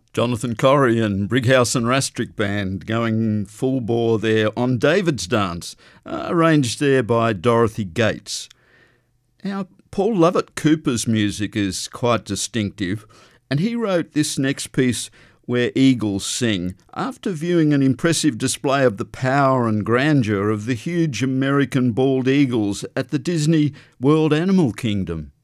Jonathan Corrie and Brighouse and Rastrick Band going full bore there on David's Dance, arranged there by Dorothy Gates. Now, Paul Lovett Cooper's music is quite distinctive, and he wrote this next piece, Where Eagles Sing, after viewing an impressive display of the power and grandeur of the huge American bald eagles at the Disney World Animal Kingdom.